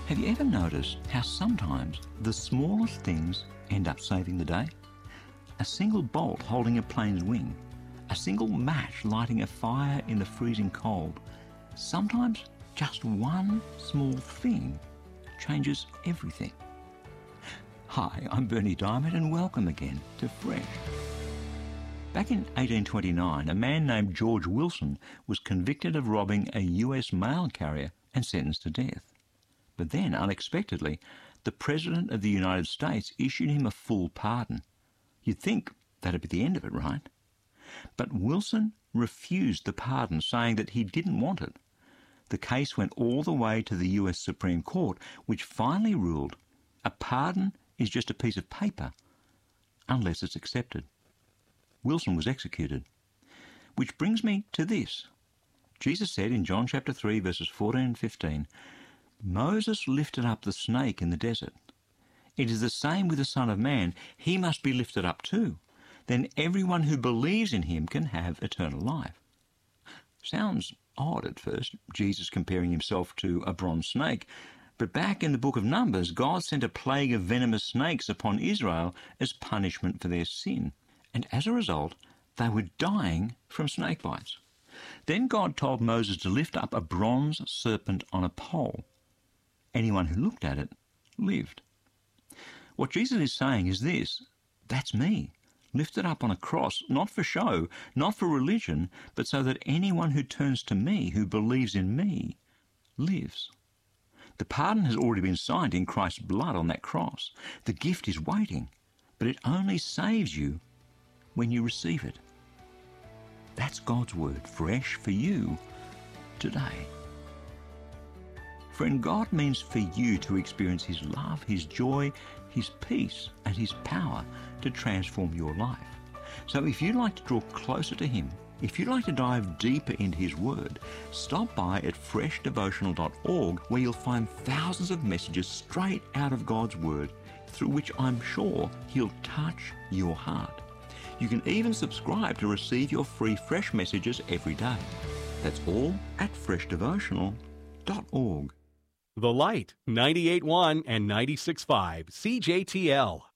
Have you ever noticed how sometimes the smallest things end up saving the day? A single bolt holding a plane's wing, a single match lighting a fire in the freezing cold. Sometimes just one small thing changes everything. Hi, I'm Berni Dymet and welcome again to Fresh. Back in 1829, a man named George Wilson was convicted of robbing a US mail carrier and sentenced to death. But then, unexpectedly, the President of the United States issued him a full pardon. You'd think that'd be the end of it, right? But Wilson refused the pardon, saying that he didn't want it. The case went all the way to the US Supreme Court, which finally ruled a pardon is just a piece of paper unless it's accepted. Wilson was executed. Which brings me to this. Jesus said in John chapter 3, verses 14 and 15, Moses lifted up the snake in the desert. It is the same with the Son of Man. He must be lifted up too. Then everyone who believes in him can have eternal life. Sounds odd at first, Jesus comparing himself to a bronze snake. But back in the book of Numbers, God sent a plague of venomous snakes upon Israel as punishment for their sin. And as a result, they were dying from snake bites. Then God told Moses to lift up a bronze serpent on a pole. Anyone who looked at it lived. What Jesus is saying is this: that's me, lifted up on a cross, not for show, not for religion, but so that anyone who turns to me, who believes in me, lives. The pardon has already been signed in Christ's blood on that cross. The gift is waiting, but it only saves you when you receive it. That's God's word, fresh for you today. Friend, God means for you to experience his love, his joy, his peace, and his power to transform your life. So if you'd like to draw closer to him, if you'd like to dive deeper into his word, stop by at freshdevotional.org, where you'll find thousands of messages straight out of God's word, through which I'm sure he'll touch your heart. You can even subscribe to receive your free fresh messages every day. That's all at freshdevotional.org. The Light, 98.1 and 96.5 CJTL.